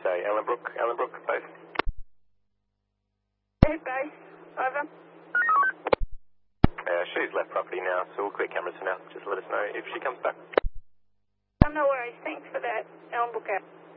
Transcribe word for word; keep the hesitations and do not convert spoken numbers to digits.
say Ellenbrook, Ellenbrook base? Hey, base. Over. Uh, she's left property now, so we'll clear cameras for now. Just let us know if she comes back. Oh, no worries. Thanks for that. Ellenbrook out.